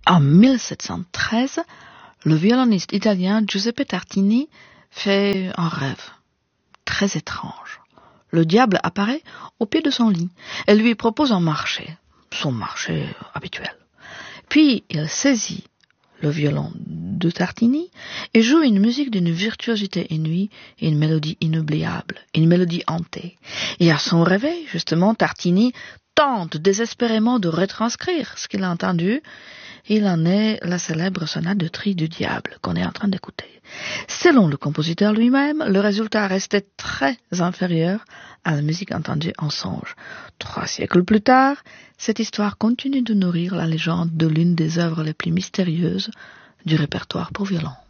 En 1713, le violoniste italien Giuseppe Tartini fait un rêve très étrange. Le diable apparaît au pied de son lit et lui propose un marché, son marché habituel. Puis il saisit le violon de Tartini et joue une musique d'une virtuosité inouïe et une mélodie inoubliable, une mélodie hantée. Et à son réveil, justement, Tartini tente désespérément de retranscrire ce qu'il a entendu. Il en est la célèbre sonate de Tri du diable qu'on est en train d'écouter. Selon le compositeur lui-même, le résultat restait très inférieur à la musique entendue en songe. 3 siècles plus tard, cette histoire continue de nourrir la légende de l'une des œuvres les plus mystérieuses du répertoire pour violon.